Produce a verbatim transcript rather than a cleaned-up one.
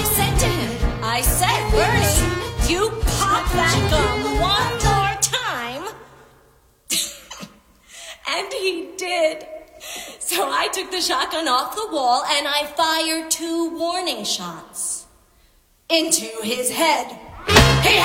I said to him, I said, Bernie, you pop that gum one more time. And he did. So I took the shotgun off the wall and I fired two warning shots into his head. He